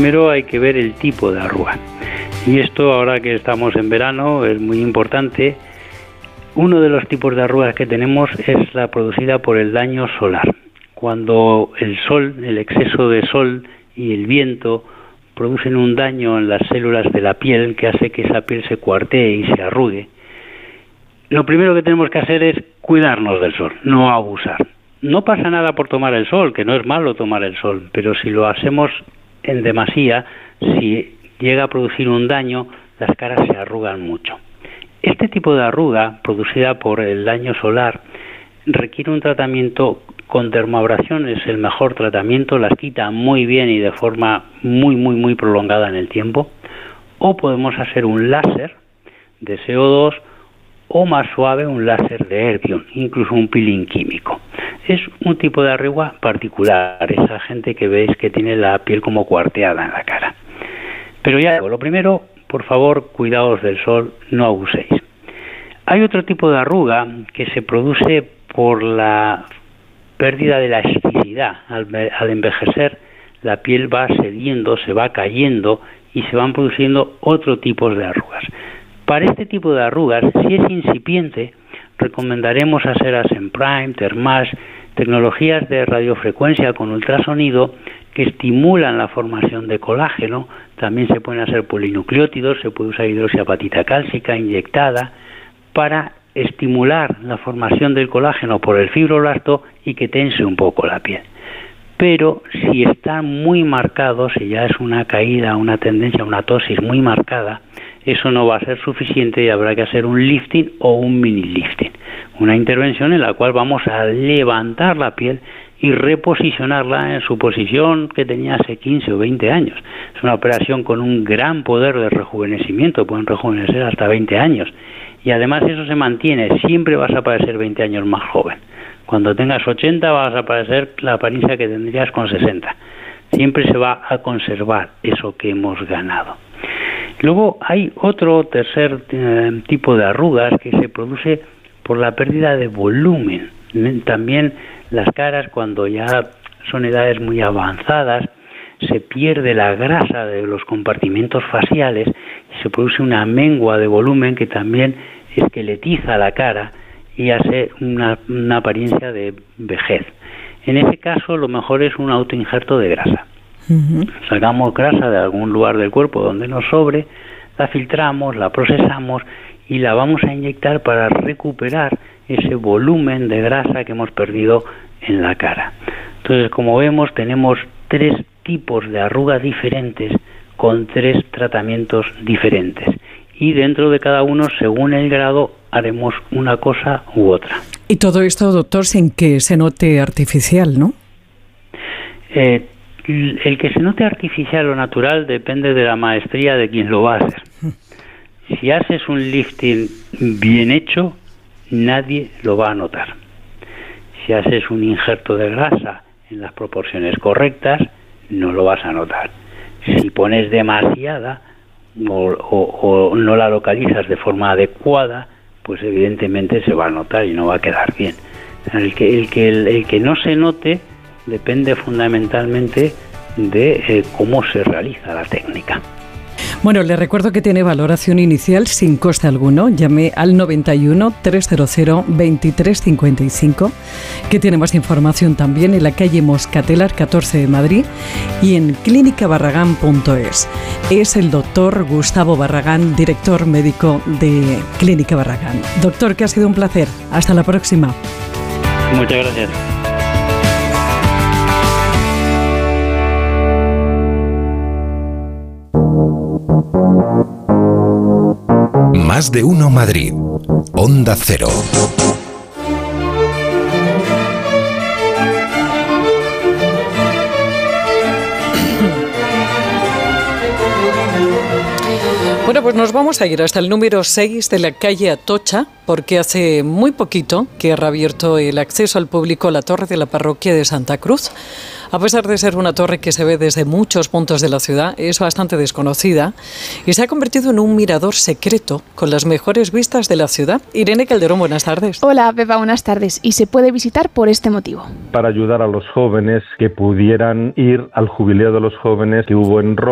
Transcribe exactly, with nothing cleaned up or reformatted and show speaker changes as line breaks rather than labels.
primero hay que ver el tipo de arruga. Y esto, ahora que estamos en verano, es muy importante. Uno de los tipos de arrugas que tenemos es la producida por el daño solar. Cuando el sol, el exceso de sol y el viento producen un daño en las células de la piel que hace que esa piel se cuartee y se arrugue, lo primero que tenemos que hacer es cuidarnos del sol, no abusar. No pasa nada por tomar el sol, que no es malo tomar el sol, pero si lo hacemos en demasía, si llega a producir un daño, las caras se arrugan mucho. Este tipo de arruga, producida por el daño solar, requiere un tratamiento con dermoabrasión, es el mejor tratamiento, las quita muy bien y de forma muy, muy, muy prolongada en el tiempo. O podemos hacer un láser de C O dos o más suave un láser de erbium, incluso un peeling químico. Es un tipo de arruga particular, esa gente que veis que tiene la piel como cuarteada en la cara. Pero ya digo, lo primero, por favor, cuidaos del sol, no abuséis. Hay otro tipo de arruga que se produce por la pérdida de la elasticidad. Al, al envejecer, la piel va cediendo, se va cayendo y se van produciendo otro tipo de arrugas. Para este tipo de arrugas, si es incipiente, recomendaremos hacer Asenprime, Thermage, tecnologías de radiofrecuencia con ultrasonido que estimulan la formación de colágeno. También se pueden hacer polinucleótidos, se puede usar hidroxiapatita cálcica inyectada para estimular la formación del colágeno por el fibroblasto y que tense un poco la piel. Pero si está muy marcado, si ya es una caída, una tendencia, una ptosis muy marcada, eso no va a ser suficiente y habrá que hacer un lifting o un mini lifting, una intervención en la cual vamos a levantar la piel y reposicionarla en su posición que tenía hace quince o veinte años. Es una operación con un gran poder de rejuvenecimiento, pueden rejuvenecer hasta veinte años. Y además eso se mantiene, siempre vas a parecer veinte años más joven. Cuando tengas ochenta vas a parecer la apariencia que tendrías con sesenta. Siempre se va a conservar eso que hemos ganado. Luego hay otro tercer eh, tipo de arrugas que se produce por la pérdida de volumen. También las caras, cuando ya son edades muy avanzadas, se pierde la grasa de los compartimentos faciales y se produce una mengua de volumen que también esqueletiza la cara y hace una, una apariencia de vejez. En ese caso, lo mejor es un autoinjerto de grasa. Uh-huh. Sacamos grasa de algún lugar del cuerpo donde nos sobre, la filtramos, la procesamos y la vamos a inyectar para recuperar ese volumen de grasa que hemos perdido en la cara. Entonces, como vemos, tenemos tres tipos de arrugas diferentes con tres tratamientos diferentes. Y dentro de cada uno, según el grado, haremos una cosa u otra.
Y todo esto, doctor, sin que se note artificial, ¿no?
Eh, el que se note artificial o natural depende de la maestría de quien lo va a hacer. Si haces un lifting bien hecho, nadie lo va a notar. Si haces un injerto de grasa en las proporciones correctas, no lo vas a notar. Si pones demasiada o, o, o no la localizas de forma adecuada, pues evidentemente se va a notar y no va a quedar bien. El que, el que, el, el que no se note depende fundamentalmente de eh, cómo se realiza la técnica.
Bueno, le recuerdo que tiene valoración inicial sin coste alguno. Llame al noventa y uno, trescientos veintitrés cincuenta y cinco, que tiene más información también en la calle Moscatelar catorce de Madrid y en clínica barragán punto es. Es el doctor Gustavo Barragán, director médico de Clínica Barragán. Doctor, que ha sido un placer. Hasta la próxima.
Muchas gracias.
Más de uno Madrid. Onda Cero.
Bueno, pues nos vamos a ir hasta el número seis de la calle Atocha, porque hace muy poquito que ha reabierto el acceso al público a la torre de la parroquia de Santa Cruz. A pesar de ser una torre que se ve desde muchos puntos de la ciudad, es bastante desconocida y se ha convertido en un mirador secreto con las mejores vistas de la ciudad. Irene Calderón, buenas tardes.
Hola, Pepa, buenas tardes. Y se puede visitar por este motivo.
Para ayudar a los jóvenes que pudieran ir al jubileo de los jóvenes que hubo en Roma.